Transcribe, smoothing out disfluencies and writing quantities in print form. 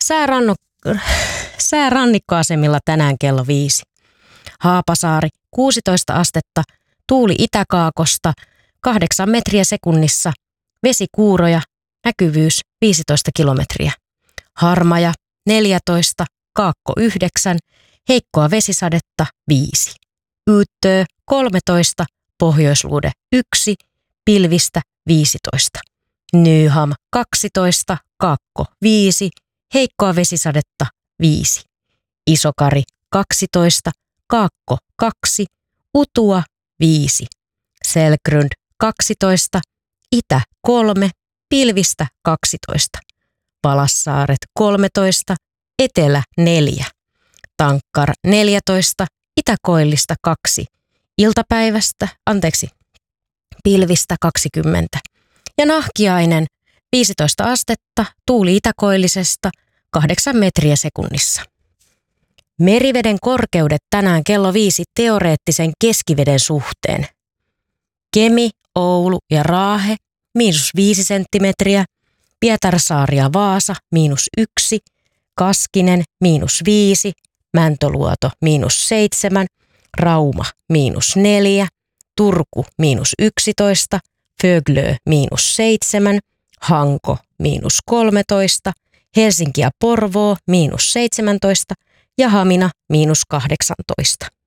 Säärannikkoasemilla tänään kello 5. Haapasaari 16 astetta, tuuli itäkaakosta 8 metriä sekunnissa, vesikuuroja, näkyvyys 15 kilometriä. Harmaja 14, kaakko 9, heikkoa vesisadetta 5. Yyttöö 13, pohjoisluude 1, pilvistä 15. Nyham 12, kaakko 5, heikkoa vesisadetta 5. Isokari 12, kaakko 2, utua 5. Selgrund 12, itä 3, pilvistä 12. Valassaaret 13, etelä 4. Tankkar 14, itäkoillista 2, pilvistä 20. Ja Nahkiainen 15 astetta, tuuli itäkoillisesta 8 metriä sekunnissa. Meriveden korkeudet tänään kello 5 teoreettisen keskiveden suhteen. Kemi, Oulu ja Raahe -5 senttimetriä, Pietarsaari ja Vaasa -1, Kaskinen -5, Mäntöluoto -7, Rauma -4, Turku -11, Föglö -7, Hanko -13, Helsinki ja Porvoo -17 ja Hamina -18.